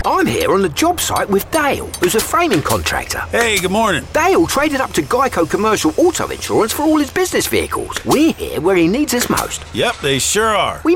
I'm here on the job site with Dale, who's a framing contractor. Hey, good morning. Dale traded up to Geico Commercial Auto Insurance for all his business vehicles. We're here where he needs us most. Yep, they sure are.